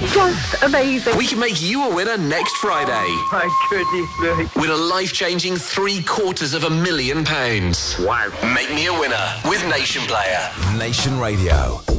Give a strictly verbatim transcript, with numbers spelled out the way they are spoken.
just amazing. We can make you a winner next Friday. My goodness me. Win a life-changing three quarters of a million pounds. Wow. Make me a winner with Nation Player. Nation Radio.